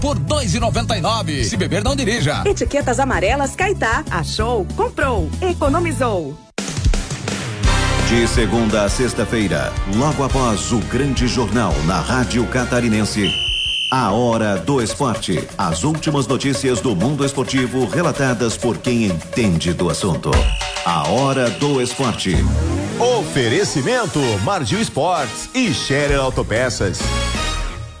por R$2,99. Se beber, não dirija. Etiquetas amarelas Caetá. Achou, comprou, economizou. De segunda a sexta-feira, logo após o grande jornal na Rádio Catarinense, a Hora do Esporte. As últimas notícias do mundo esportivo relatadas por quem entende do assunto. A Hora do Esporte. Oferecimento Margil Esportes e Scherer Autopeças.